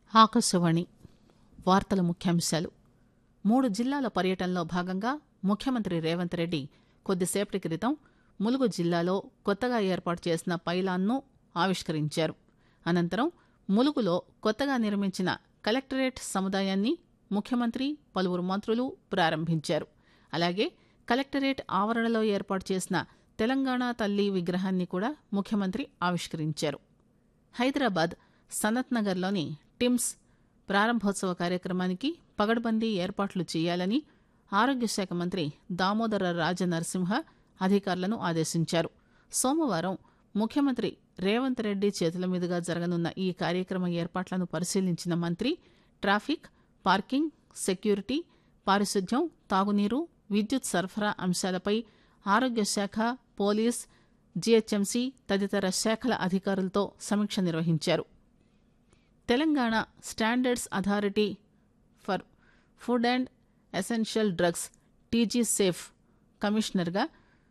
ఆకాశవాణి వార్తల ముఖ్యాంశాలు 3 జిల్లాల పర్యటనలో భాగంగా ముఖ్యమంత్రి రేవంత్ రెడ్డి కొద్దిసేపటి క్రితం ములుగు జిల్లాలో కొత్తగా ఏర్పాటు చేసిన పైలాన్ను ఆవిష్కరించారు. అనంతరం ములుగులో కొత్తగా నిర్మించిన కలెక్టరేట్ సముదాయాన్ని ముఖ్యమంత్రి, పలువురు మంత్రులు ప్రారంభించారు. అలాగే కలెక్టరేట్ ఆవరణలో ఏర్పాటు చేసిన తెలంగాణ తల్లి విగ్రహాన్ని కూడా ముఖ్యమంత్రి ఆవిష్కరించారు. హైదరాబాద్ సనత్ నగర్లోని టిమ్స్ ప్రారంభోత్సవ కార్యక్రమానికి పగడ్బందీ ఏర్పాట్లు చేయాలని ఆరోగ్య శాఖ మంత్రి దామోదర రాజనరసింహ అధికారులను ఆదేశించారు. సోమవారం ముఖ్యమంత్రి రేవంత్ రెడ్డి చేతుల మీదుగా జరగనున్న ఈ కార్యక్రమ ఏర్పాట్లను పరిశీలించిన మంత్రి ట్రాఫిక్, పార్కింగ్, సెక్యూరిటీ, పారిశుద్ధ్యం, తాగునీరు, విద్యుత్ సరఫరా అంశాలపై ఆరోగ్య శాఖ, పోలీస్, జీహెచ్ఎంసీ తదితర శాఖల అధికారులతో సమీక్ష నిర్వహించారు. Telangana standards authority for food and essential drugs TG safe కమిషనర్గా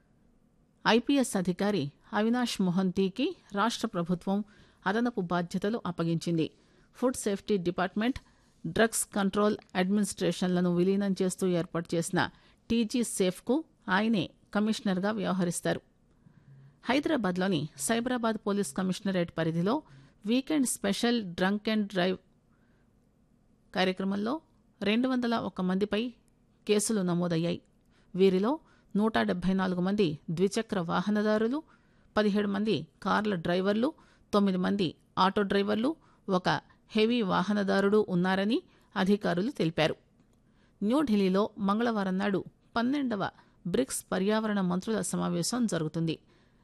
ఐపీఎస్ అధికారి అవినాష్ మొహంతీకి రాష్ట్ర ప్రభుత్వం అదనపు బాధ్యతలు అప్పగించింది. Food safety department, drugs control అడ్మినిస్ట్రేషన్లను విలీనం చేస్తూ ఏర్పాటు చేసిన టీజీ సేఫ్కు ఆయనే కమిషనర్గా వ్యవహరిస్తారు. హైదరాబాద్లోని సైబరాబాద్ పోలీస్ కమిషనరేట్ పరిధిలో weekend special drunk and drive కార్యక్రమంలో 201 మందిపై కేసులు నమోదయ్యాయి. వీరిలో 174 మంది ద్విచక్ర వాహనదారులు, 17 మంది కార్ల డ్రైవర్లు, 9 మంది ఆటో డ్రైవర్లు, ఒక హెవీ వాహనదారుడు ఉన్నారని అధికారులు తెలిపారు. న్యూఢిల్లీలో మంగళవారం నాడు 12వ బ్రిక్స్ పర్యావరణ మంత్రుల సమావేశం జరుగుతుంది.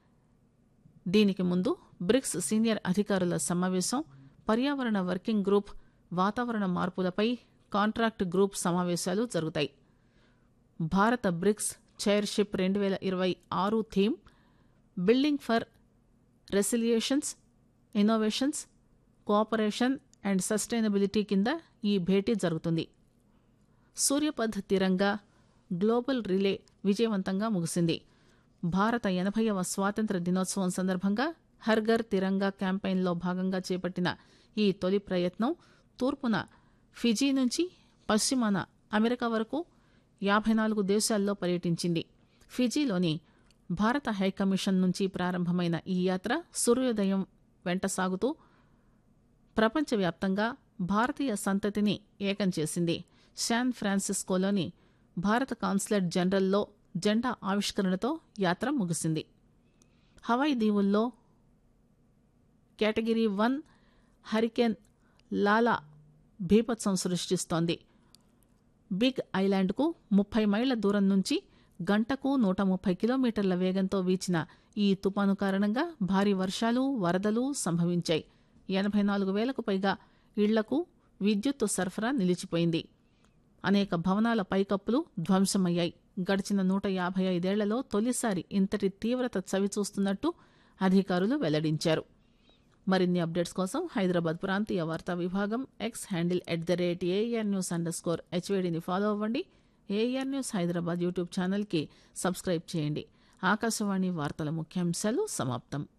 దీనికి ముందు బ్రిక్స్ సీనియర్ అధికారుల సమావేశం, పర్యావరణ వర్కింగ్ గ్రూప్, వాతావరణ మార్పులపై కాంట్రాక్ట్ గ్రూప్ సమావేశాలు జరుగుతాయి. భారత bricks chairship 2026 theme building for రెసిలియేషన్స్, innovations, cooperation and sustainability కింద ఈ భేటీ జరుగుతుంది. సూర్యపథ్ తిరంగా గ్లోబల్ రిలే విజయవంతంగా ముగిసింది. భారత 80వ స్వాతంత్ర దినోత్సవం సందర్భంగా హర్ఘర్ తిరంగా క్యాంపెయిన్లో భాగంగా చేపట్టిన ఈ తొలి ప్రయత్నం తూర్పున ఫిజీ నుంచి పశ్చిమాన అమెరికా వరకు 54 దేశాల్లో పర్యటించింది. ఫిజీలోని భారత హైకమిషన్ నుంచి ప్రారంభమైన ఈ యాత్ర సూర్యోదయం వెంట సాగుతూ ప్రపంచవ్యాప్తంగా భారతీయ సంతతిని ఏకం చేసింది. శాన్ ఫ్రాన్సిస్కోలోని భారత కాన్సులేట్ జనరల్లో జెండా ఆవిష్కరణతో యాత్ర ముగిసింది. హవాయి దీవుల్లో కేటగిరీ 1 హరికేన్ లాలా బీభత్సం సృష్టిస్తోంది. బిగ్ ఐలాండ్కు 30 మైళ్ల దూరం నుంచి గంటకు 130 కిలోమీటర్ల వేగంతో వీచిన ఈ తుపాను కారణంగా భారీ వర్షాలు, వరదలు సంభవించాయి. 84,000కు పైగా ఇళ్లకు విద్యుత్తు సరఫరా నిలిచిపోయింది. అనేక భవనాల పైకప్పులు ధ్వంసమయ్యాయి. గడిచిన 155 ఏళ్లలో తొలిసారి ఇంతటి తీవ్రత చవిచూస్తున్నట్టు అధికారులు వెల్లడించారు. మరిన్ని అప్డేట్స్ కోసం హైదరాబాద్ ప్రాంతీయ వార్తా విభాగం ఎక్స్ హ్యాండిల్ @AIR_HVDని ఫాలో అవ్వండి. AIR న్యూస్ హైదరాబాద్ యూట్యూబ్ ఛానల్కి సబ్స్క్రైబ్ చేయండి. ఆకాశవాణి వార్తల ముఖ్యాంశాలు సమాప్తం.